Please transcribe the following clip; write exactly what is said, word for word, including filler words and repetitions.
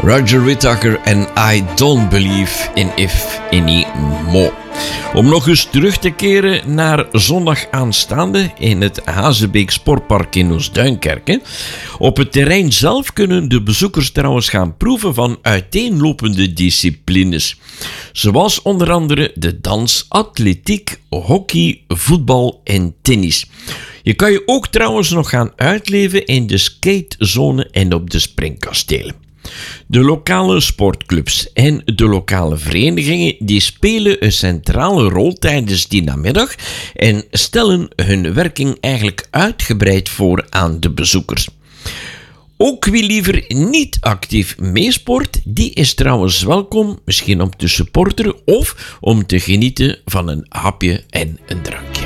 Roger Whittaker en I Don't Believe in If Anymore. Om nog eens terug te keren naar zondag aanstaande in het Hazebeek Sportpark in Oostduinkerke. Op het terrein zelf kunnen de bezoekers trouwens gaan proeven van uiteenlopende disciplines. Zoals onder andere de dans, atletiek, hockey, voetbal en tennis. Je kan je ook trouwens nog gaan uitleven in de skatezone en op de springkastelen. De lokale sportclubs en de lokale verenigingen die spelen een centrale rol tijdens die namiddag en stellen hun werking eigenlijk uitgebreid voor aan de bezoekers. Ook wie liever niet actief meesport, die is trouwens welkom, misschien om te supporteren of om te genieten van een hapje en een drankje.